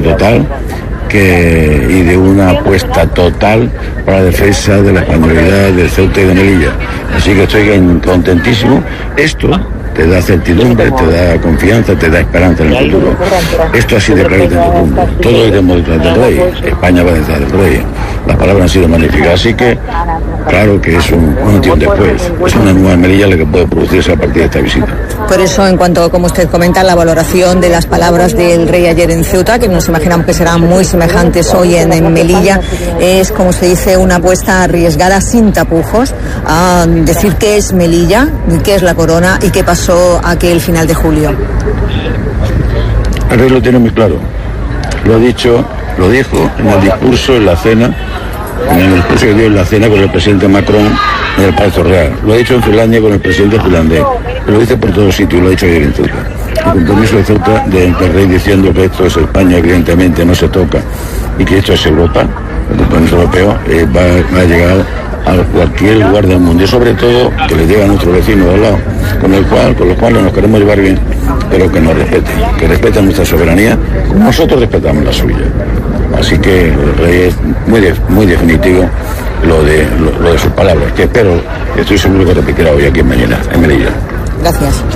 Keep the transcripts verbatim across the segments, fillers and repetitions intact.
total que, y de una apuesta total para la defensa de la españolidad de Ceuta y de Melilla. Así que estoy contentísimo. Esto te da certidumbre, te da confianza, te da esperanza en el futuro. Esto ha sido clarito en el mundo. Todos iremos detrás del rey. España va detrás del rey. Las palabras han sido magníficas. Así que, claro que es un, un antes y un después. Es una nueva Melilla la que puede producirse a partir de esta visita. Por eso, en cuanto, como usted comenta, la valoración de las palabras del rey ayer en Ceuta, que nos imaginamos que serán muy semejantes hoy en, en Melilla, es, como se dice, una apuesta arriesgada sin tapujos, a decir qué es Melilla, qué es la corona y qué pasó aquel final de julio. El rey lo tiene muy claro. Lo ha dicho, lo dijo en el discurso, en la cena, en el discurso que dio en la cena con el presidente Macron en el Palacio Real. Lo ha dicho en Finlandia con el presidente finlandés. Lo dice por todos sitios, lo ha dicho ayer en Ceuta. El compromiso de Ceuta de, del rey diciendo que esto es España, evidentemente no se toca, y que esto es Europa, el compromiso europeo, eh, va, va a llegar a cualquier lugar del mundo, y sobre todo que le llegue a nuestro vecino de al lado, con el cual, con los cuales nos queremos llevar bien, pero que nos respeten, que respeten nuestra soberanía, como nosotros respetamos la suya. Así que el rey es muy, de, muy definitivo lo de, lo, lo de sus palabras, que espero, estoy seguro que repetirá hoy aquí en Melilla. En Melilla. Gracias.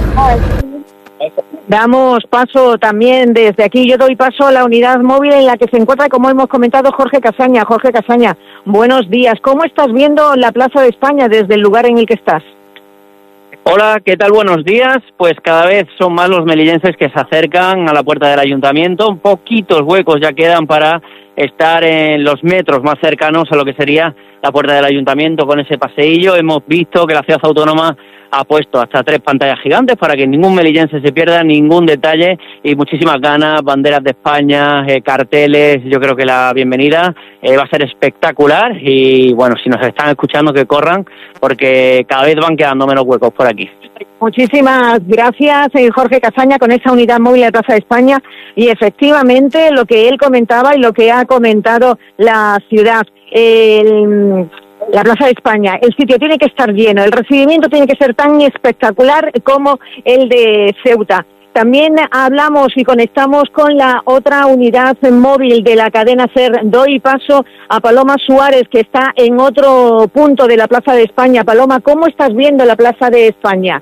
Damos paso también desde aquí, yo doy paso a la unidad móvil en la que se encuentra, como hemos comentado, Jorge Casaña. Jorge Casaña, buenos días. ¿Cómo estás viendo la Plaza de España desde el lugar en el que estás? Hola, ¿qué tal? Buenos días. Pues cada vez son más los melillenses que se acercan a la puerta del ayuntamiento. Poquitos huecos ya quedan para estar en los metros más cercanos a lo que sería la puerta del ayuntamiento con ese paseillo. Hemos visto que la ciudad autónoma ha puesto hasta tres pantallas gigantes para que ningún melillense se pierda ningún detalle, y muchísimas ganas, banderas de España, eh, carteles. Yo creo que la bienvenida eh, va a ser espectacular, y bueno, si nos están escuchando que corran, porque cada vez van quedando menos huecos por aquí. Muchísimas gracias, eh, Jorge Casaña, con esa unidad móvil de Plaza de España, y efectivamente lo que él comentaba y lo que ha comentado la ciudad, el... La Plaza de España, el sitio tiene que estar lleno, el recibimiento tiene que ser tan espectacular como el de Ceuta. También hablamos y conectamos con la otra unidad móvil de la cadena SER. Doy paso a Paloma Suárez, que está en otro punto de la Plaza de España. Paloma, ¿cómo estás viendo la Plaza de España?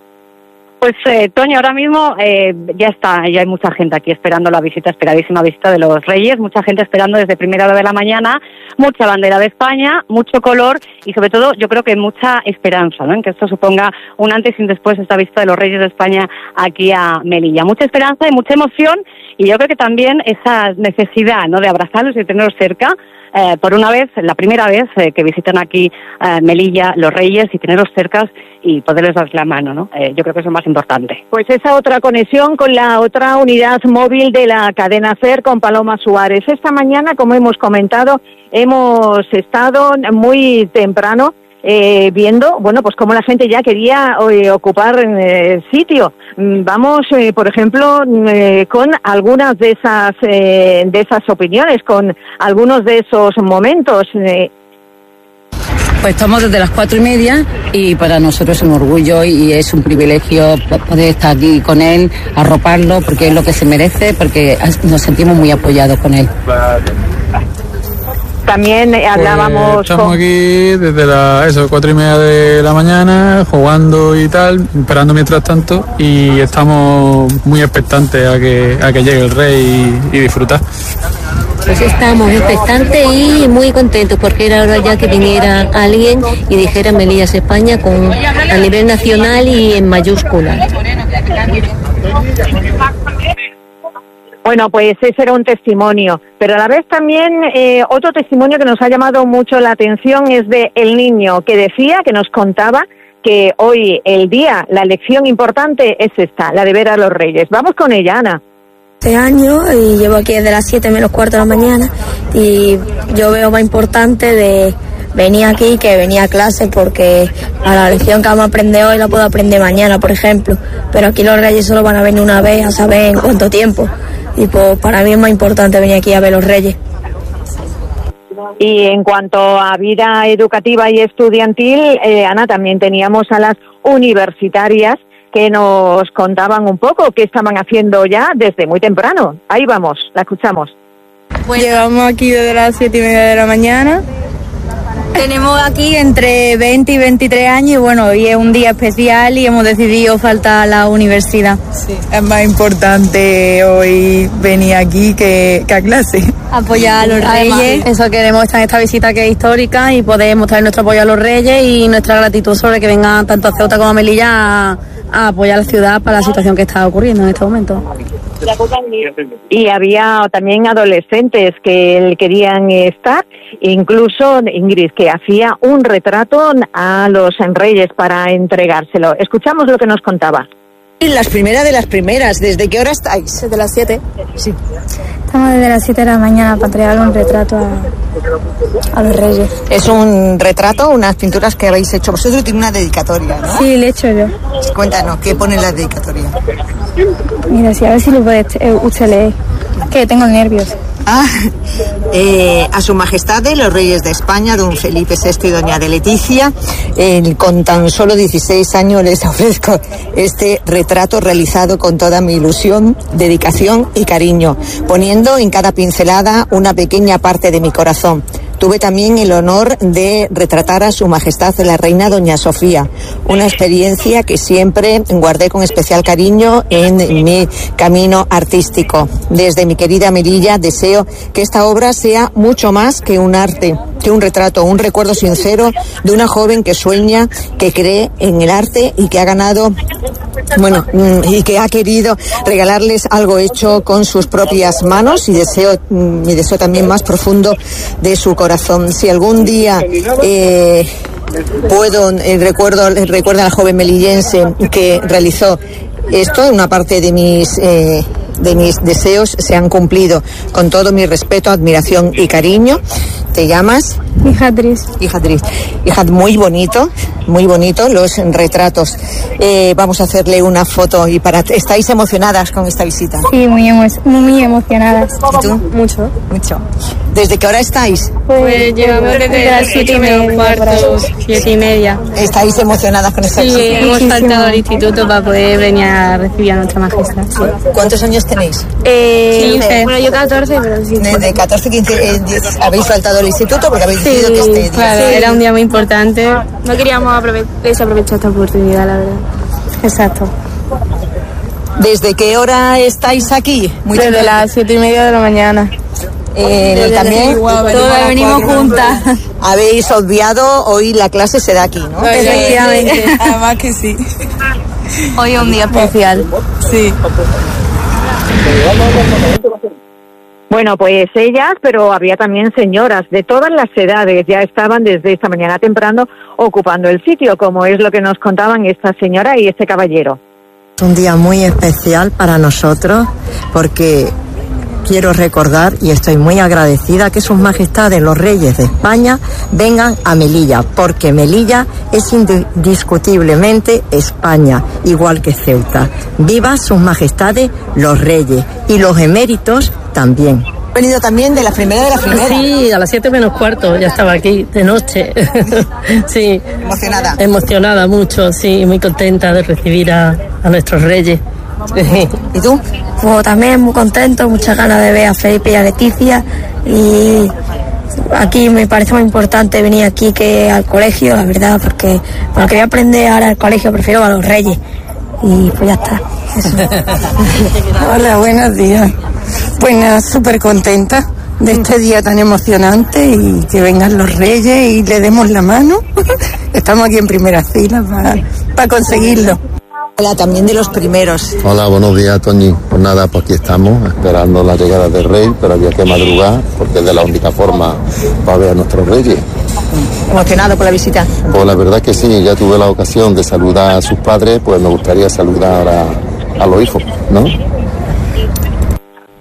Pues, eh, Toño, ahora mismo eh, ya está, ya hay mucha gente aquí esperando la visita, esperadísima visita de los Reyes, mucha gente esperando desde primera hora de la mañana, mucha bandera de España, mucho color y sobre todo yo creo que mucha esperanza, ¿no?, en que esto suponga un antes y un después, esta visita de los Reyes de España aquí a Melilla. Mucha esperanza y mucha emoción, y yo creo que también esa necesidad, ¿no?, de abrazarlos y de tenerlos cerca. Eh, por una vez, la primera vez eh, que visitan aquí eh, Melilla los Reyes, y tenerlos cerca y poderles dar la mano, ¿no? Eh, yo creo que eso es más importante. Pues esa otra conexión con la otra unidad móvil de la cadena SER, con Paloma Suárez. Esta mañana, como hemos comentado, hemos estado muy temprano Eh, viendo, bueno, pues cómo la gente ya quería eh, ocupar eh, sitio. Vamos, eh, por ejemplo, eh, con algunas de esas eh, de esas opiniones, con algunos de esos momentos. Eh. Pues estamos desde las cuatro y media y para nosotros es un orgullo y es un privilegio poder estar aquí con él, arroparlo, porque es lo que se merece, porque nos sentimos muy apoyados con él. También hablábamos pues estamos con... aquí desde las eso, cuatro y media de la mañana, jugando y tal, esperando mientras tanto, y estamos muy expectantes a que, a que llegue el rey y, y disfrutar. Pues estamos expectantes y muy contentos, porque era hora ya que viniera alguien y dijera Melillas España con, a nivel nacional y en mayúscula. Bueno, pues ese era un testimonio, pero a la vez también eh, otro testimonio que nos ha llamado mucho la atención es de el niño que decía, que nos contaba que hoy el día, la lección importante es esta, la de ver a los Reyes. Vamos con ella, Ana. Este año y llevo aquí desde las siete menos cuarto de la mañana, y yo veo más importante de venir aquí que venir a clase, porque a la lección que vamos a aprender hoy la puedo aprender mañana, por ejemplo, pero aquí los Reyes solo van a venir una vez, a saber en cuánto tiempo. Y pues para mí es más importante venir aquí a ver los Reyes. Y en cuanto a vida educativa y estudiantil, eh, Ana, también teníamos a las universitarias que nos contaban un poco qué estaban haciendo ya desde muy temprano. Ahí vamos, la escuchamos. Bueno, llegamos aquí desde las siete y media de la mañana. Tenemos aquí entre veinte y veintitrés años y bueno, hoy es un día especial y hemos decidido faltar a la universidad. Sí, es más importante hoy venir aquí que, que a clase. Apoyar a los Además, reyes, eso queremos estar en esta visita que es histórica y poder mostrar nuestro apoyo a los reyes y nuestra gratitud sobre que vengan tanto a Ceuta como a Melilla a, a apoyar a la ciudad para la situación que está ocurriendo en este momento. Y había también adolescentes que querían estar, incluso Ingrid, que hacía un retrato a los reyes para entregárselo. Escuchamos lo que nos contaba. Las primeras de las primeras, ¿desde qué hora estáis? Desde las siete. Sí. Estamos desde las siete de la mañana para entregar un retrato a, a los reyes. Es un retrato, unas pinturas que habéis hecho vosotros, tiene una dedicatoria, ¿no? Sí, le he hecho yo. Cuéntanos, ¿qué pone en la dedicatoria? Mira, sí, a ver si lo puede usted leer. Que tengo nervios. Ah, eh, a su majestad de los reyes de España, don Felipe sexto y doña de Leticia, eh, con tan solo dieciséis años les ofrezco este retrato realizado con toda mi ilusión, dedicación y cariño, poniendo en cada pincelada una pequeña parte de mi corazón. Tuve también el honor de retratar a su majestad la reina doña Sofía, una experiencia que siempre guardé con especial cariño en mi camino artístico. Desde mi querida Melilla deseo que esta obra sea mucho más que un arte, que un retrato, un recuerdo sincero de una joven que sueña, que cree en el arte y que ha ganado, bueno, y que ha querido regalarles algo hecho con sus propias manos y deseo, mi deseo también más profundo de su corazón. Si algún día eh, puedo, eh, recuerdo, recuerdo a la joven melillense que realizó esto, una parte de mis eh, de mis deseos se han cumplido con todo mi respeto, admiración y cariño. ¿Te llamas? Hijadris. Hijadris. Hijad, muy bonito, muy bonito los retratos. Eh, vamos a hacerle una foto y para ¿estáis emocionadas con esta visita? Sí, muy, emo muy emocionadas. ¿Y tú? Mucho. Mucho. ¿Desde qué hora estáis? Pues llevamos desde las siete y media, cuarto, siete y media. ¿Estáis emocionadas con esta sí, visita? Sí, hemos faltado al instituto para poder venir a recibir a nuestra majestad. Sí. ¿Cuántos años tenéis? Eh, quince. Bueno, yo catorce, pero sí. De, de catorce, quince, eh, diez, ¿habéis faltado al instituto porque habéis decidido sí, que este día? Claro, sí. Era un día muy importante. No queríamos desaprovechar esta oportunidad, la verdad. Exacto. ¿Desde qué hora estáis aquí? Muy Desde las siete y media de la mañana. Eh, también todas venimos juntas. Habéis obviado, hoy la clase se da aquí, ¿no? Efectivamente. Además que sí. Hoy es un día especial. Sí. Bueno, pues ellas, pero había también señoras de todas las edades, ya estaban desde esta mañana temprano ocupando el sitio, como es lo que nos contaban esta señora y este caballero. Es un día muy especial para nosotros porque quiero recordar y estoy muy agradecida que sus majestades los reyes de España vengan a Melilla, porque Melilla es indiscutiblemente España, igual que Ceuta. Viva sus majestades los reyes y los eméritos también. ¿Ha venido también de la primera de la primera? Sí, a las siete menos cuarto ya estaba aquí, de noche. Sí. ¿Emocionada? Emocionada mucho, sí, muy contenta de recibir a, a nuestros reyes. ¿Y tú? Pues también muy contento, muchas ganas de ver a Felipe y a Leticia y aquí me parece muy importante venir aquí que al colegio, la verdad, porque para lo que voy a aprender ahora al colegio prefiero a los reyes y pues ya está. Eso. Hola, buenos días. Pues nada, súper contenta de este día tan emocionante y que vengan los reyes y le demos la mano. Estamos aquí en primera fila para pa conseguirlo. Hola, también de los primeros. Hola, buenos días, Toñi. Pues nada, pues aquí estamos, esperando la llegada del rey, pero había que madrugar, porque es de la única forma para ver a nuestros reyes. ¿Emocionado por la visita? Pues la verdad que sí, ya tuve la ocasión de saludar a sus padres, pues me gustaría saludar a, a los hijos, ¿no? Bueno,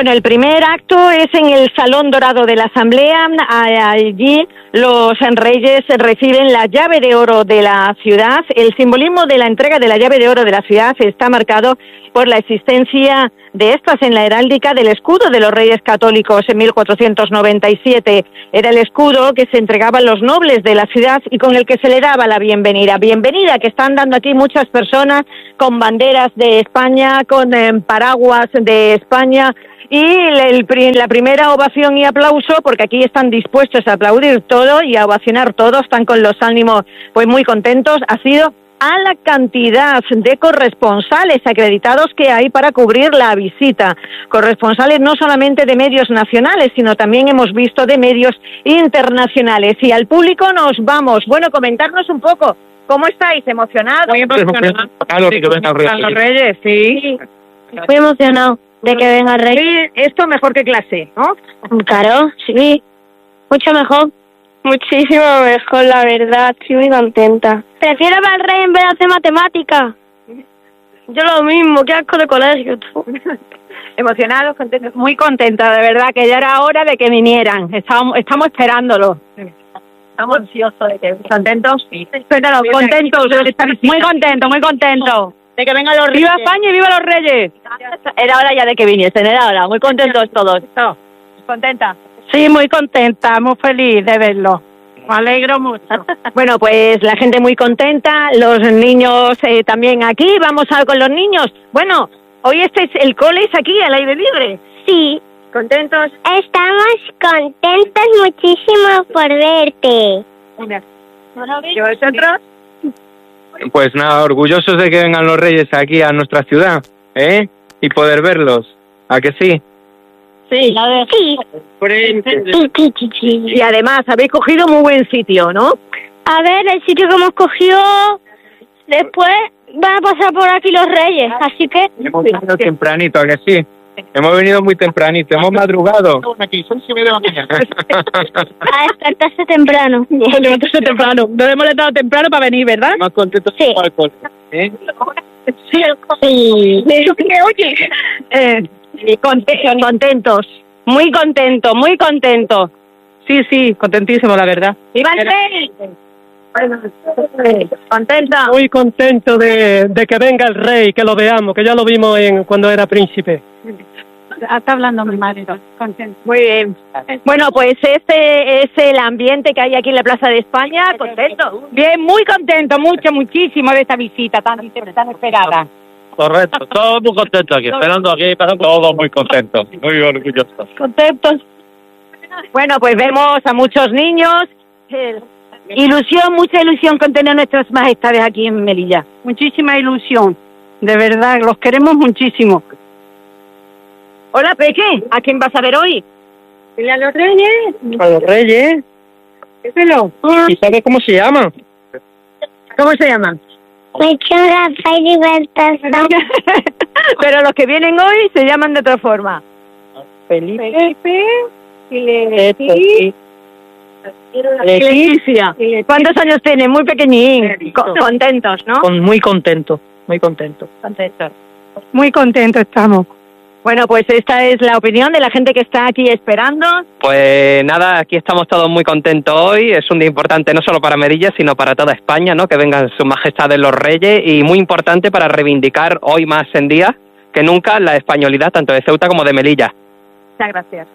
Bueno, el primer acto es en el Salón Dorado de la Asamblea. Allí los reyes reciben la llave de oro de la ciudad. El simbolismo de la entrega de la llave de oro de la ciudad está marcado por la existencia de estas en la heráldica del escudo de los Reyes Católicos en mil cuatrocientos noventa y siete. Era el escudo que se entregaba a los nobles de la ciudad y con el que se le daba la bienvenida. Bienvenida que están dando aquí muchas personas con banderas de España, con eh, paraguas de España. Y el, el, la primera ovación y aplauso, porque aquí están dispuestos a aplaudir todo y a ovacionar todo, están con los ánimos pues muy contentos, ha sido a la cantidad de corresponsales acreditados que hay para cubrir la visita. Corresponsales no solamente de medios nacionales, sino también hemos visto de medios internacionales. Y al público nos vamos. Bueno, comentarnos un poco, ¿cómo estáis? ¿Emocionados? Muy emocionados. Claro, que vengan los Reyes, sí. Muy emocionado de que venga el rey. Sí, esto mejor que clase, ¿no? Claro, sí. Mucho mejor. Muchísimo mejor, la verdad. Estoy muy contenta. Prefiero ver al rey en vez de hacer matemáticas. Yo lo mismo, qué asco de colegio. ¿Emocionados, contentos? Muy contenta, de verdad, que ya era hora de que vinieran. Estamos, estamos esperándolo. Estamos ansiosos de que... ¿Contentos? Sí. Espéralo, contentos. Muy contentos, muy contentos. De que vengan los Reyes. ¡Viva España y viva los Reyes! Era hora ya de que viniesen, era hora. Muy contentos todos. ¿Contenta? Sí, muy contenta, muy feliz de verlo. Me alegro mucho. Bueno, pues la gente muy contenta, los niños eh, también aquí. Vamos a con los niños. Bueno, hoy estáis, el cole es aquí, al aire libre. Sí. ¿Contentos? Estamos contentos muchísimo por verte. ¿Y vosotros? Pues nada, orgullosos de que vengan los Reyes aquí a nuestra ciudad, ¿eh? Y poder verlos. ¿A que sí? Sí. Sí. Y además, habéis cogido muy buen sitio, ¿no? A ver, el sitio que hemos cogido, después van a pasar por aquí los Reyes, así que... Hemos venido tempranito, ¿a que sí? Hemos venido muy tempranito, hemos madrugado. A despertarse temprano. Levantarse temprano. Nos hemos levantado temprano para venir, ¿verdad? Más contentos sí. con alcohol, ¿eh? Sí. Sí. Oye, eh, contentos, contentos. Muy contentos, muy contentos. Sí, sí, contentísimo, la verdad. ¡Viva el Rey! ¿Contenta? Muy contento de, de que venga el rey, que lo veamos, que ya lo vimos en cuando era príncipe. Está hablando mi marido, contento. Muy bien. Bueno, pues este es el ambiente que hay aquí en la Plaza de España. ¿Contento? Bien, muy contento, mucho, muchísimo de esta visita tan, tan esperada. Correcto, todos muy contentos aquí, esperando aquí, todos muy contentos, muy orgullosos. Contentos. Bueno, pues vemos a muchos niños. Ilusión, mucha ilusión con tener nuestras majestades aquí en Melilla. Muchísima ilusión, de verdad, los queremos muchísimo. Hola, Peque, ¿a quién vas a ver hoy? ¿A los Reyes? A los Reyes. Díselo. ¿Y sabe cómo se llama? ¿Cómo se llaman? Melchor, Rafael y Baltasar. Pero los que vienen hoy se llaman de otra forma. Felipe. Felipe. Y Leticia. Leticia. ¿Cuántos años tienen? Muy pequeñín. Co- contentos, ¿no? Con, muy contento, muy contento. Contentos. Muy contentos estamos. Bueno, pues esta es la opinión de la gente que está aquí esperando. Pues nada, aquí estamos todos muy contentos hoy. Es un día importante no solo para Melilla, sino para toda España, ¿no? Que vengan sus majestades los reyes y muy importante para reivindicar hoy más en día que nunca la españolidad tanto de Ceuta como de Melilla. Muchas gracias.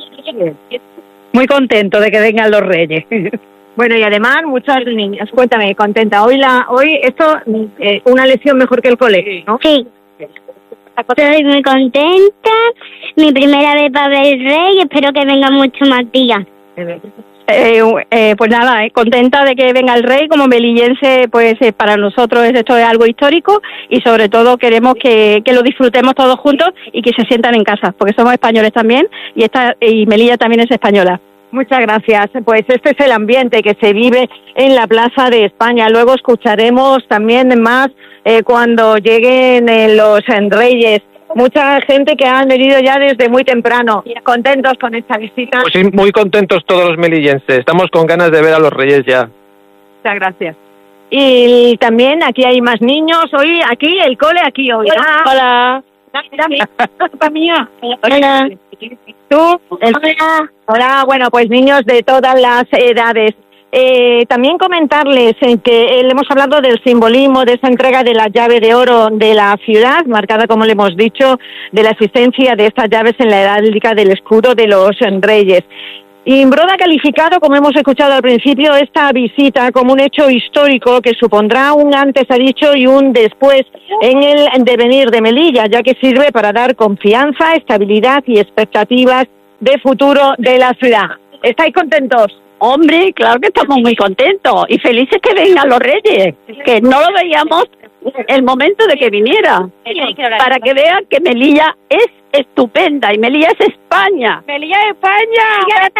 Muy contento de que vengan los reyes. Bueno, y además muchas niñas. Cuéntame, contenta. Hoy la, hoy esto, eh, una lección mejor que el colegio, ¿no? Sí. Estoy muy contenta. Mi primera vez para ver el rey. Espero que venga mucho más días. Eh, eh, pues nada, eh, contenta de que venga el rey. Como melillense, pues eh, para nosotros esto es algo histórico y sobre todo queremos que, que lo disfrutemos todos juntos y que se sientan en casa, porque somos españoles también y esta y Melilla también es española. Muchas gracias. Pues este es el ambiente que se vive en la Plaza de España. Luego escucharemos también más eh, cuando lleguen eh, los eh, reyes. Mucha gente que han venido ya desde muy temprano. ¿Contentos con esta visita? Pues sí, muy contentos todos los melillenses. Estamos con ganas de ver a los Reyes ya. Muchas gracias. Y también aquí hay más niños. Hoy aquí, el cole aquí hoy, ¿no? Hola. Culpa mía. Hola. ¿Tú? El... Hola. Hola, bueno, pues niños de todas las edades. Eh, también comentarles eh, que eh, hemos hablado del simbolismo de esa entrega de la llave de oro de la ciudad, marcada, como le hemos dicho, de la existencia de estas llaves en la heráldica del escudo de los reyes. Imbroda ha calificado, como hemos escuchado al principio, esta visita como un hecho histórico que supondrá un antes, ha dicho, y un después en el devenir de Melilla, ya que sirve para dar confianza, estabilidad y expectativas de futuro de la ciudad. ¿Estáis contentos? Hombre, claro que estamos muy contentos y felices que vengan los reyes, que no lo veíamos el momento de que viniera, para que vean que Melilla es estupenda y Melilla es España. ¡Melilla es España!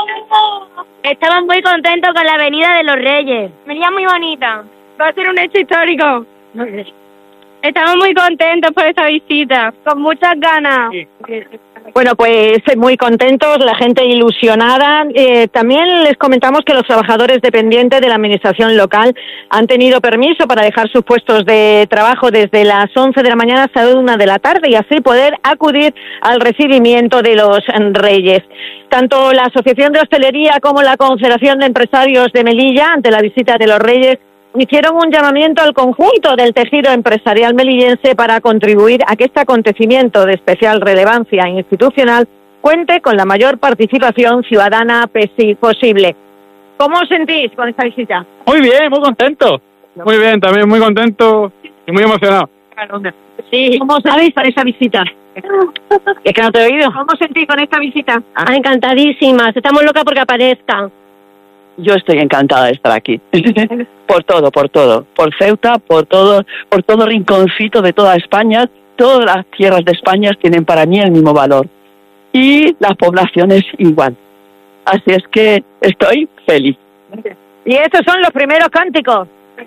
Estamos muy contentos con la venida de los reyes. Melilla muy bonita. Va a ser un hecho histórico. Estamos muy contentos por esta visita, con muchas ganas. Bueno, pues muy contentos, la gente ilusionada. Eh, también les comentamos que los trabajadores dependientes de la administración local han tenido permiso para dejar sus puestos de trabajo desde las once de la mañana hasta la una de la tarde y así poder acudir al recibimiento de los reyes. Tanto la Asociación de Hostelería como la Confederación de Empresarios de Melilla, ante la visita de los reyes, hicieron un llamamiento al conjunto del tejido empresarial melillense para contribuir a que este acontecimiento de especial relevancia institucional cuente con la mayor participación ciudadana posible. ¿Cómo os sentís con esta visita? Muy bien, muy contento. Muy bien, también muy contento y muy emocionado. Sí. ¿Cómo os sentís con esta visita? Es que no te he oído. ¿Cómo os sentís con esta visita? Ah, encantadísimas, estamos locas porque aparezca. Yo estoy encantada de estar aquí. Por todo, por todo. Por Ceuta, por todo, por todo rinconcito de toda España. Todas las tierras de España tienen para mí el mismo valor. Y las poblaciones igual. Así es que estoy feliz. Y estos son los primeros cánticos.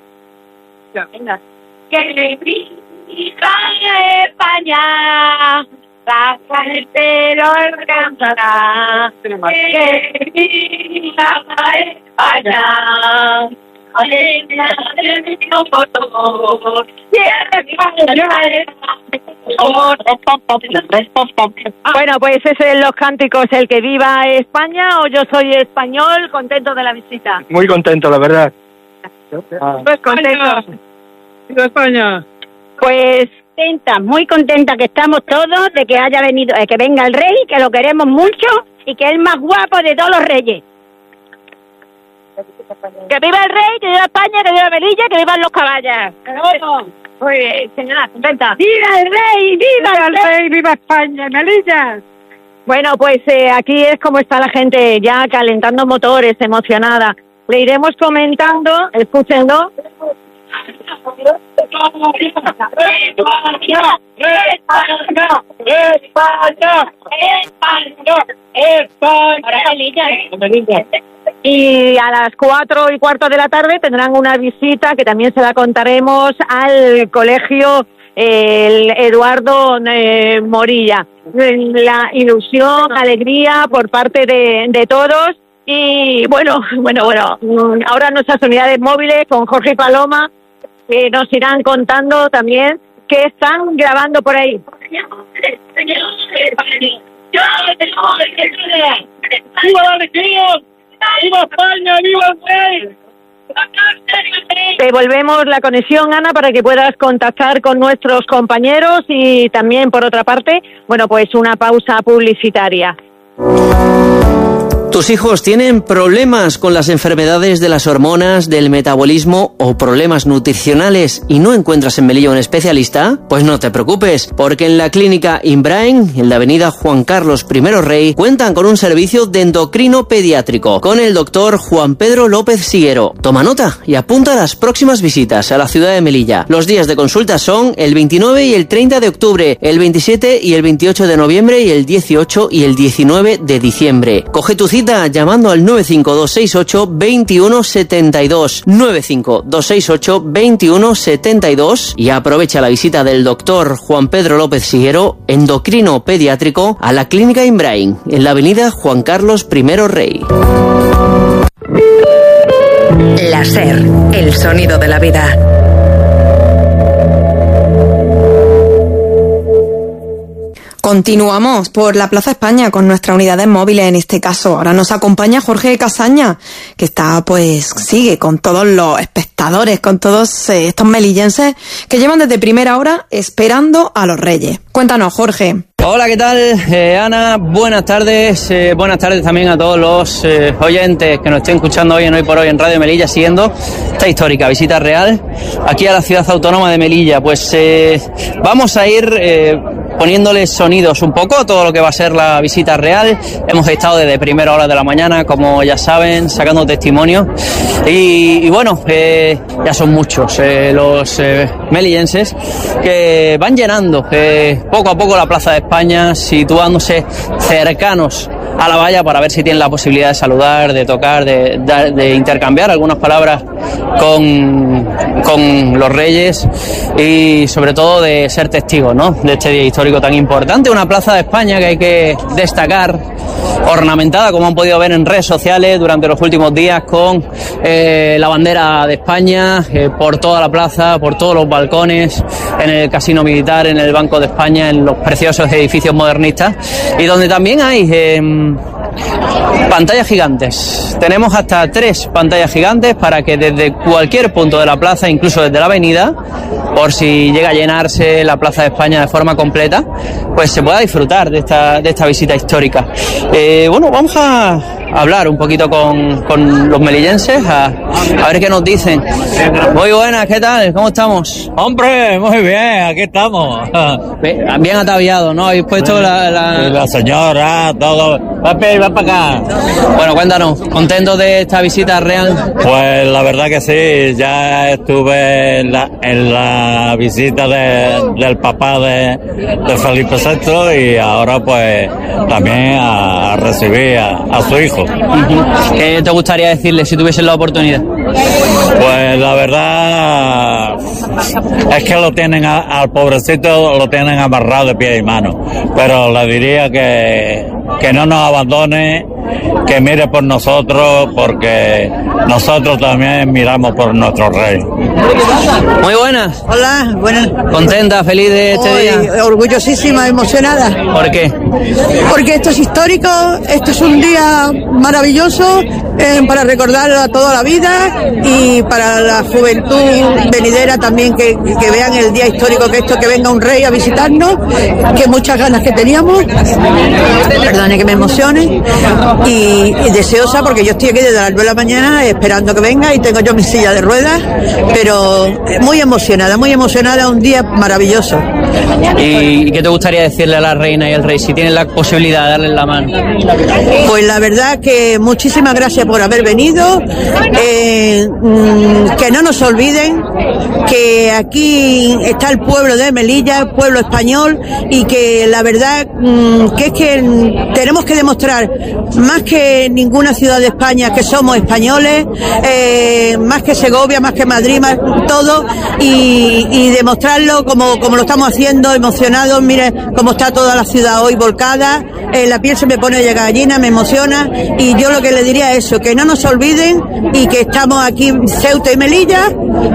Venga. Que viva España, raza el pelo alcanzará. Que viva España. Bueno, pues ese es los cánticos, el que viva España o yo soy español, contento de la visita. Muy contento, la verdad. Pues contento. ¡Viva España! Pues contenta, muy contenta que estamos todos de que haya venido, eh, que venga el rey, que lo queremos mucho y que es el más guapo de todos los reyes. Que viva el rey, que viva España, que viva Melilla, que vivan los caballos. Muy bien, señora, contenta. ¡Viva el rey! ¡Viva el rey! ¡Viva España, Melilla! Bueno, pues eh, aquí es como está la gente ya calentando motores, emocionada. Le iremos comentando, escúchenlo. Y a las cuatro y cuarto de la tarde tendrán una visita que también se la contaremos al colegio el Eduardo eh, Morilla. La ilusión, alegría por parte de, de todos. Y bueno, bueno, bueno, ahora nuestras unidades móviles con Jorge y Paloma que nos irán contando también qué están grabando por ahí. ¡Viva la alegría! ¡Viva España! ¡Viva el rey! Te volvemos la conexión, Ana, para que puedas contactar con nuestros compañeros y también, por otra parte, bueno, pues una pausa publicitaria. ¿Tus hijos tienen problemas con las enfermedades de las hormonas, del metabolismo o problemas nutricionales y no encuentras en Melilla un especialista? Pues no te preocupes, porque en la clínica Imbrain, en la avenida Juan Carlos I Rey, cuentan con un servicio de endocrino pediátrico con el doctor Juan Pedro López Siguero. Toma nota y apunta a las próximas visitas a la ciudad de Melilla. Los días de consulta son el veintinueve y el treinta de octubre, el veintisiete y el veintiocho de noviembre y el dieciocho y el diecinueve de diciembre. Coge tu cita llamando al nueve cinco dos seis ocho dos uno siete dos, nueve cinco dos seis ocho dos uno siete dos y aprovecha la visita del doctor Juan Pedro López Siguero, endocrino pediátrico, a la clínica Imbrain, en la avenida Juan Carlos I Rey. La SER, el sonido de la vida. Continuamos por la Plaza España con nuestras unidades móviles en este caso. Ahora nos acompaña Jorge Casaña, que está, pues, sigue con todos los espectadores, con todos eh, estos melillenses que llevan desde primera hora esperando a los Reyes. Cuéntanos, Jorge. Hola, ¿qué tal? Eh, Ana, buenas tardes. Eh, buenas tardes también a todos los eh, oyentes que nos estén escuchando hoy en Hoy por Hoy en Radio Melilla, siguiendo esta histórica visita real aquí a la ciudad autónoma de Melilla. Pues eh, vamos a ir eh, poniéndole sonidos un poco a todo lo que va a ser la visita real. Hemos estado desde primera hora de la mañana, como ya saben, sacando testimonios. Y, y bueno, eh, ya son muchos eh, los eh, melillenses que van llenando eh, poco a poco la Plaza de España, situándose cercanos a la valla para ver si tienen la posibilidad de saludar, de tocar, de, de, de intercambiar algunas palabras con, con los Reyes y sobre todo de ser testigos, ¿no?, de este día histórico tan importante. Una Plaza de España que hay que destacar, ornamentada, como han podido ver en redes sociales durante los últimos días, con eh, la bandera de España eh, por toda la plaza, por todos los balcones, en el Casino Militar, en el Banco de España, en los preciosos edificios modernistas, y donde también hay eh, pantallas gigantes. Tenemos hasta tres pantallas gigantes para que desde cualquier punto de la plaza, incluso desde la avenida, por si llega a llenarse la Plaza de España de forma completa, pues se pueda disfrutar de esta, de esta visita histórica. Eh, bueno, vamos a hablar un poquito con, con los melillenses, a, a ver qué nos dicen. Muy buenas, ¿qué tal? ¿Cómo estamos? Hombre, muy bien, aquí estamos. Bien, bien ataviado, ¿no? Habéis puesto la... La, la señora, todo. Va para acá. Bueno, cuéntanos, ¿contento de esta visita real? Pues la verdad que sí, ya estuve en la, en la visita de, del papá de, de Felipe sexto y ahora pues también a, a recibir a, a su hijo. Uh-huh. ¿Qué te gustaría decirle si tuvieses la oportunidad? Pues la verdad es que lo tienen a, al pobrecito lo tienen amarrado de pie y mano, pero le diría que, que no nos abandone, que mire por nosotros, porque nosotros también miramos por nuestro rey. Muy buenas. Hola, buenas. ¿Contenta, feliz de este Hoy, día? Orgullosísima, emocionada. ¿Por qué? Porque esto es histórico, esto es un día maravilloso eh, para recordarlo a toda la vida y para la juventud venidera también, que, que vean el día histórico que esto, que venga un rey a visitarnos, que muchas ganas que teníamos. Perdone que me emocione. Y, y deseosa, porque yo estoy aquí desde las nueve de la mañana esperando que venga y tengo yo mi silla de ruedas, pero muy emocionada, muy emocionada, un día maravilloso. ¿Y qué te gustaría decirle a la reina y al rey si tienen la posibilidad de darles la mano? Pues la verdad que muchísimas gracias por haber venido, eh, que no nos olviden que aquí está el pueblo de Melilla, pueblo español, y que la verdad que es que tenemos que demostrar más que ninguna ciudad de España que somos españoles, eh, más que Segovia, más que Madrid, más todo, y, y demostrarlo como, como lo estamos haciendo, emocionados. Mire cómo está toda la ciudad hoy volcada, eh, la piel se me pone de gallina, me emociona, y yo lo que le diría es eso, que no nos olviden y que estamos aquí Ceuta y Melilla,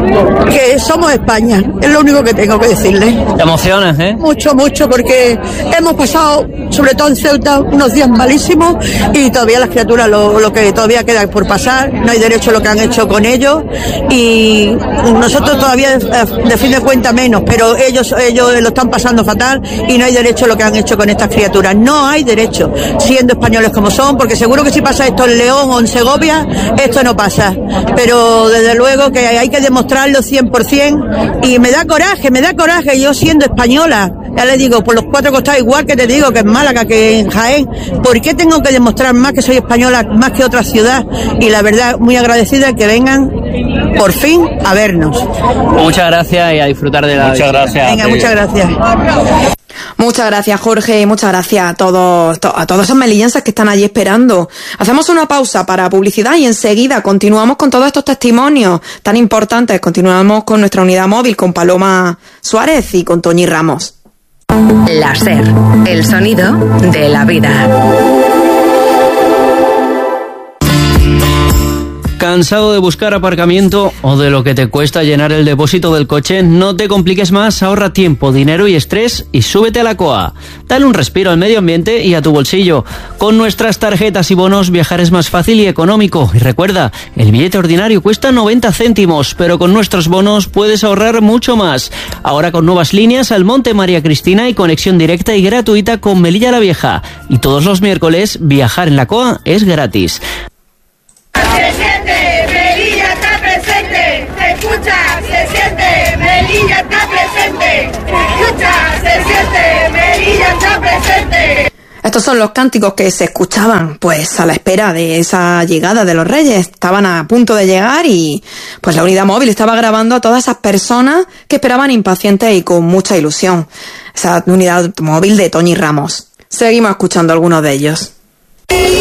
que somos España, es lo único que tengo que decirles. Te emocionas, ¿eh? Mucho, mucho, porque hemos pasado, sobre todo en Ceuta, unos días malísimos y todavía las criaturas, lo, lo que todavía queda por pasar, no hay derecho a lo que han hecho con ellos, y nosotros todavía de, de fin de cuentas menos, pero ellos, ellos lo están pasando fatal y no hay derecho a lo que han hecho con estas criaturas, no hay derecho, siendo españoles como son, porque seguro que si pasa esto en León o en Segovia, esto no pasa, pero desde luego que hay que demostrarlo cien por ciento, y me da coraje, me da coraje, yo siendo española, ya le digo, por los cuatro costados, igual que te digo que en Málaga, que en Jaén, ¿por qué tengo que demostrar más que soy española, más que otra ciudad? Y la verdad, muy agradecida que vengan por fin a vernos. Muchas gracias y a disfrutar de la Muchas visita. gracias. Venga, muchas gracias. Muchas gracias, Jorge, y muchas gracias a todos, to- a todos esos melillenses que están allí esperando. Hacemos una pausa para publicidad y enseguida continuamos con todos estos testimonios tan importantes. Continuamos con nuestra unidad móvil, con Paloma Suárez y con Toñi Ramos. La SER, el sonido de la vida. ¿Cansado de buscar aparcamiento o de lo que te cuesta llenar el depósito del coche? No te compliques más, ahorra tiempo, dinero y estrés y súbete a la C O A. Dale un respiro al medio ambiente y a tu bolsillo. Con nuestras tarjetas y bonos viajar es más fácil y económico. Y recuerda, el billete ordinario cuesta noventa céntimos, pero con nuestros bonos puedes ahorrar mucho más. Ahora con nuevas líneas al Monte María Cristina y conexión directa y gratuita con Melilla la Vieja. Y todos los miércoles viajar en la C O A es gratis. Se siente, Melilla está presente, se escucha, se siente, Melilla está presente, se escucha, se siente, Melilla está presente. Estos son los cánticos que se escuchaban pues a la espera de esa llegada de los Reyes. Estaban a punto de llegar y pues la unidad móvil estaba grabando a todas esas personas que esperaban impacientes y con mucha ilusión. Esa unidad móvil de Toñi Ramos. Seguimos escuchando algunos de ellos.